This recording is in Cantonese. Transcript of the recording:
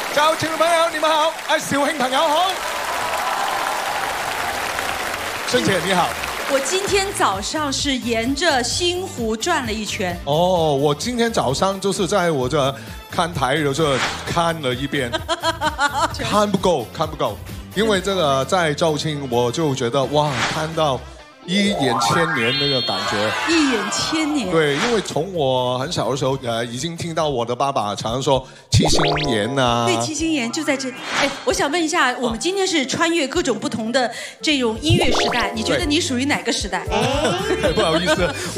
周青朋友，你们好，哎，肇慶朋友好，孙姐你好。 我今天早上是沿着星湖转了一圈。 哦，我今天早上就是在我这看台的这看了一遍，看不够，因为这个在肇庆，我就觉得哇，看到一眼千年那个感觉。 一眼千年。 对，因为从我很小的时候，已经听到我的爸爸常说七星岩呐。 对，七星岩就在这。哎，我想问一下，我们今天是穿越各种不同的这种音乐时代，你觉得你属于哪个时代？ 不好意思，